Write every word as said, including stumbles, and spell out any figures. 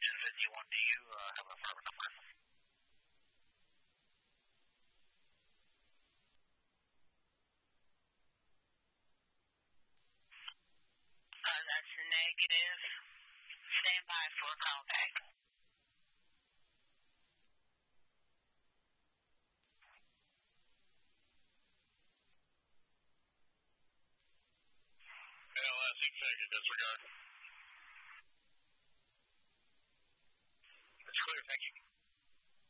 engines that you want. Do you uh, have a firm number? Uh, that's negative. Stand by for a call back. L S expected, disregard.